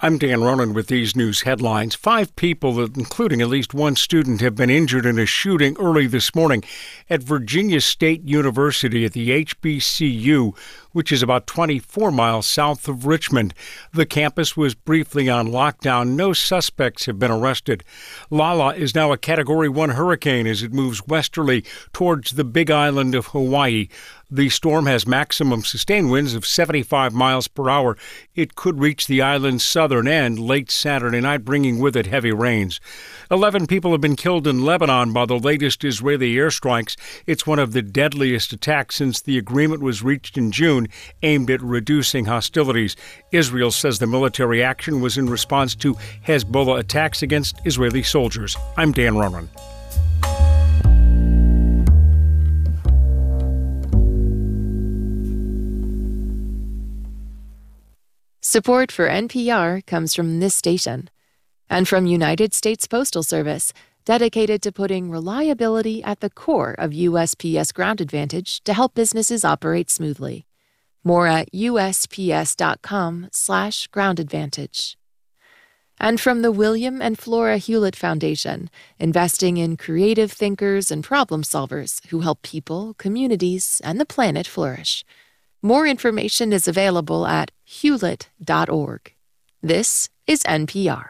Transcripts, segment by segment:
I'm Dan Ronan with these news headlines. 5 people, including at least 1 student, have been injured in a shooting early this morning at Virginia State University at the HBCU, which is about 24 miles south of Richmond. The campus was briefly on lockdown. No suspects have been arrested. Lala is now a Category 1 hurricane as it moves westerly towards the Big Island of Hawaii. The storm has maximum sustained winds of 75 miles per hour. It could reach the island's southern end late Saturday night, bringing with it heavy rains. 11 people have been killed in Lebanon by the latest Israeli airstrikes. It's one of the deadliest attacks since the agreement was reached in June, aimed at reducing hostilities. Israel says the military action was in response to Hezbollah attacks against Israeli soldiers. I'm Dan Ronan. Support for NPR comes from this station and from United States Postal Service, dedicated to putting reliability at the core of USPS Ground Advantage to help businesses operate smoothly. More at usps.com/groundadvantage. And from the William and Flora Hewlett Foundation, investing in creative thinkers and problem solvers who help people, communities, and the planet flourish. More information is available at hewlett.org. This is NPR.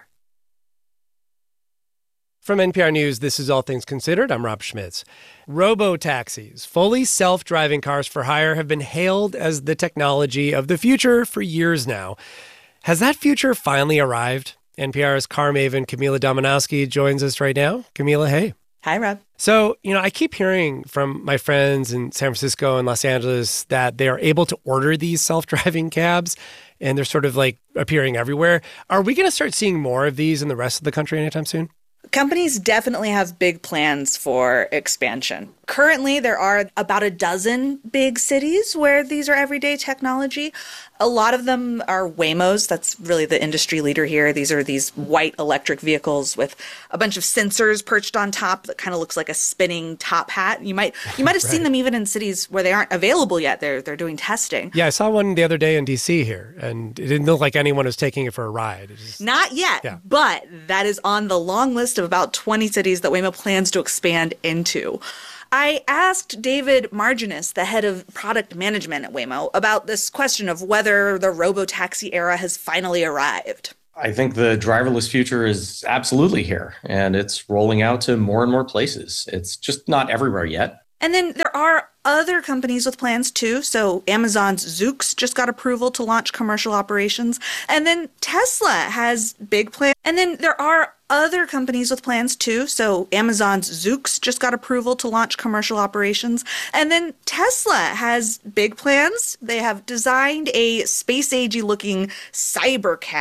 From NPR News, this is All Things Considered. I'm Rob Schmitz. Robo-taxis, fully self-driving cars for hire, have been hailed as the technology of the future for years now. Has that future finally arrived? NPR's car maven Camila Dominowski joins us right now. Camila, hey. Hi, Rob. So, I keep hearing from my friends in San Francisco and Los Angeles that they are able to order these self-driving cabs, and they're sort of like appearing everywhere. Are we going to start seeing more of these in the rest of the country anytime soon? Companies definitely have big plans for expansion. Currently, there are about a dozen big cities where these are everyday technology. A lot of them are Waymos. That's really the industry leader here. These are these white electric vehicles with a bunch of sensors perched on top that kind of looks like a spinning top hat. You might have seen them even in cities where they aren't available yet. They're doing testing. Yeah, I saw one the other day in D.C. here, and it didn't look like anyone was taking it for a ride. Not yet, but that is on the long list of about 20 cities that Waymo plans to expand into. I asked David Marginis, the head of product management at Waymo, about this question of whether the robo-taxi era has finally arrived. I think the driverless future is absolutely here, and it's rolling out to more and more places. It's just not everywhere yet. And then there are other companies with plans too. So Amazon's Zoox just got approval to launch commercial operations. And then Tesla has big plans. And then there are other companies with plans too. So Amazon's Zoox just got approval to launch commercial operations. And then Tesla has big plans. They have designed a space-agey looking Cybercat